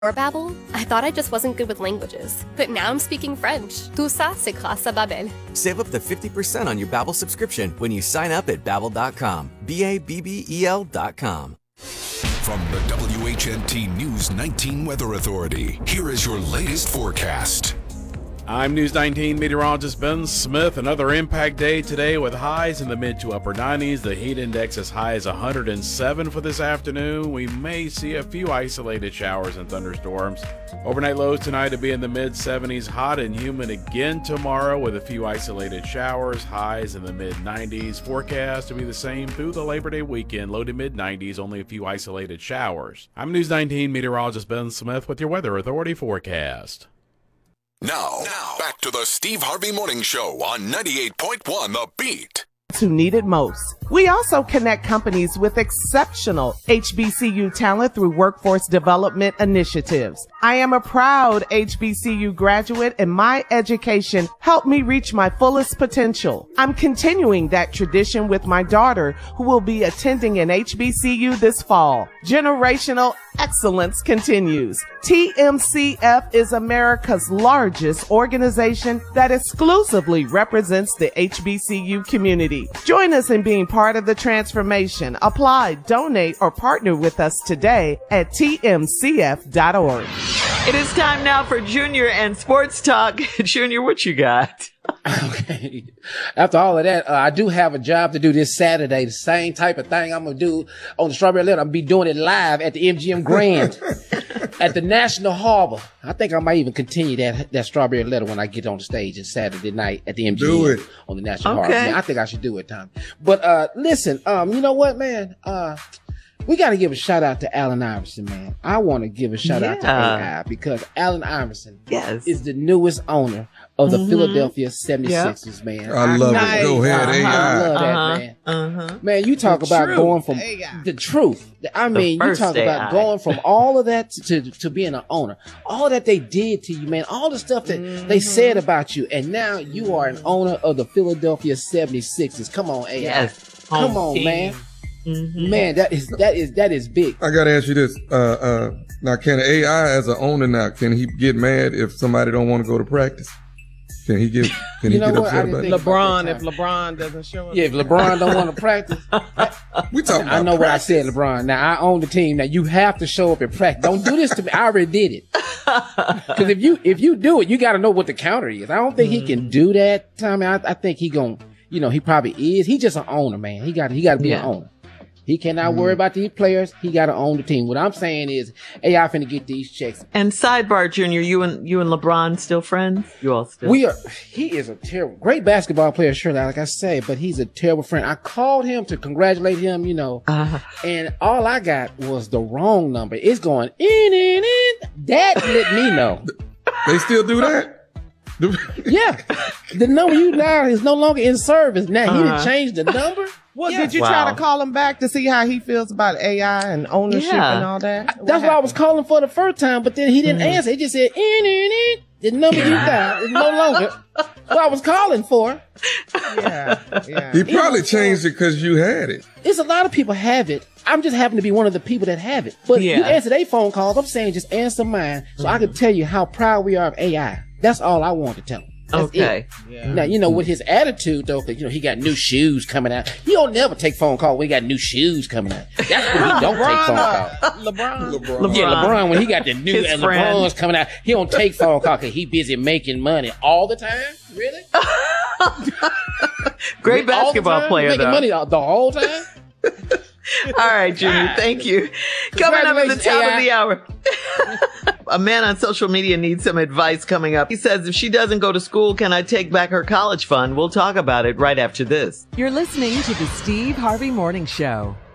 Before Babbel, I thought I just wasn't good with languages, but now I'm speaking French. Tout ça, c'est grâce à Babbel. Save up to 50% on your Babbel subscription when you sign up at Babbel.com. Babbel.com. From the WHNT News 19 Weather Authority, here is your latest forecast. I'm News 19 meteorologist Ben Smith. Another impact day today with highs in the mid to upper 90s. The heat index as high as 107 for this afternoon. We may see a few isolated showers and thunderstorms. Overnight lows tonight to be in the mid 70s. Hot and humid again tomorrow with a few isolated showers. Highs in the mid 90s. Forecast to be the same through the Labor Day weekend. Low to mid 90s. Only a few isolated showers. I'm News 19 meteorologist Ben Smith with your Weather Authority forecast. Now, back to the Steve Harvey Morning Show on 98.1 The Beat. Who need it most. We also connect companies with exceptional HBCU talent through workforce development initiatives. I am a proud HBCU graduate, and my education helped me reach my fullest potential. I'm continuing that tradition with my daughter, who will be attending an HBCU this fall. Generational excellence continues. TMCF is America's largest organization that exclusively represents the HBCU community. Join us in being part of the transformation. Apply, donate, or partner with us today at tmcf.org. It is time now for Junior and Sports Talk. Junior, what you got? Okay. After all of that, I do have a job to do this Saturday. The same type of thing I'm going to do on the Strawberry Letter. I'm going to be doing it live at the MGM Grand at the National Harbor. I think I might even continue that Strawberry Letter when I get on the stage on Saturday night at the MGM on the National Harbor. Man, I think I should do it, Tom. But listen, you know what, man? We got to give a shout out to Allen Iverson, man. I want to give a shout out to AI because Allen Iverson is the newest owner of the Philadelphia 76ers, man. I love it. Go ahead, AI. I love that, man. Man, you talk about going from the truth. I mean, you talk about going from all of that to being an owner. All that they did to you, man. All the stuff that they said about you. And now you are an owner of the Philadelphia 76ers. Come on, AI. Yes. Come on, man. Man, that is big. I gotta ask you this. Now can AI as an owner now, can he get mad if somebody don't want to go to practice? Can he get upset about it? LeBron, if LeBron doesn't show up. Yeah, if LeBron don't want to practice. We talking about I know practice. what I said, LeBron. Now I own the team. Now you have to show up and practice. Don't do this to me. I already did it. Because if you do it, you got to know what the counter is. I don't think he can do that, Tommy. I think he gonna, he probably is. He's just an owner, man. He got to be an owner. He cannot worry about these players. He got to own the team. What I'm saying is, AI finna get these checks. And sidebar, Junior, you and LeBron still friends? You all still? We are. He is a great basketball player, sure, like I say, but he's a terrible friend. I called him to congratulate him, and all I got was the wrong number. It's going in. That let me know. They still do that? Yeah. The number you dialed is no longer in service. Now he didn't change the number. Well, did you try to call him back to see how he feels about AI and ownership and all that? That's what I was calling for the first time, but then he didn't answer. He just said, the number you dialed is no longer what I was calling for. Yeah. He probably changed it because you had it. It's a lot of people have it. I'm just happen to be one of the people that have it. But you answer their phone calls. I'm saying just answer mine so I can tell you how proud we are of AI. That's all I want to tell him. That's it. Now, with his attitude, though, he got new shoes coming out. He don't never take phone calls when he got new shoes coming out. That's when he don't take phone calls. LeBron. Yeah, LeBron, when he got the new and LeBron's coming out, he don't take phone calls because he busy making money all the time. Really? Great basketball player, making though. money the whole time. All right, Junior, thank you. Coming up at the top of the hour. A man on social media needs some advice coming up. He says, if she doesn't go to school, can I take back her college fund? We'll talk about it right after this. You're listening to the Steve Harvey Morning Show.